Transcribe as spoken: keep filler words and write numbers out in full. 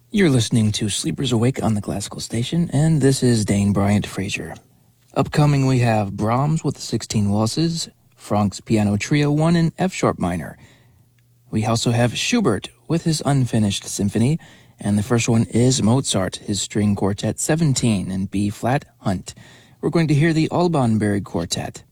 You're listening to Sleepers Awake on the Classical Station, and this is Dane Bryant Frazier. Upcoming, we have Brahms with the sixteen waltzes, Franck's Piano Trio one in F-sharp minor. We also have Schubert with his unfinished symphony, and the first one is Mozart, his string quartet seventeen in B-flat Hunt. We're going to hear the Alban Berg Quartet.